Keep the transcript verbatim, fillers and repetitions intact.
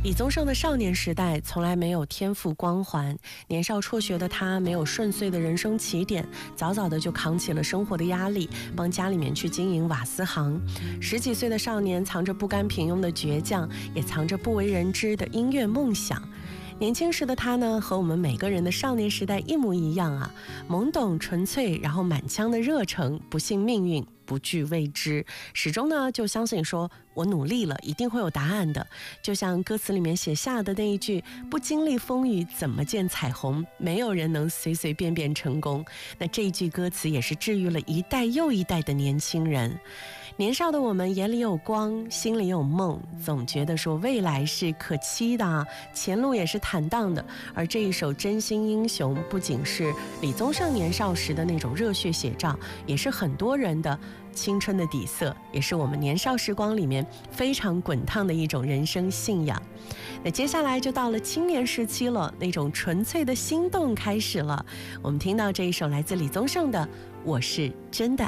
李宗盛的少年时代从来没有天赋光环，年少辍学的他没有顺遂的人生起点，早早的就扛起了生活的压力，帮家里面去经营瓦斯行。十几岁的少年藏着不甘平庸的倔强，也藏着不为人知的音乐梦想。年轻时的他呢，和我们每个人的少年时代一模一样啊，懵懂纯粹，然后满腔的热诚，不信命运，不惧未知，始终呢就相信说我努力了一定会有答案的。就像歌词里面写下的那一句，不经历风雨怎么见彩虹，没有人能随随便便成功。那这一句歌词也是治愈了一代又一代的年轻人。年少的我们眼里有光，心里有梦，总觉得说未来是可期的，前路也是坦荡的。而这一首《真心英雄》不仅是李宗盛年少时的那种热血写照，也是很多人的青春的底色，也是我们年少时光里面非常滚烫的一种人生信仰。那接下来就到了青年时期了，那种纯粹的心动开始了。我们听到这一首来自李宗盛的《我是真的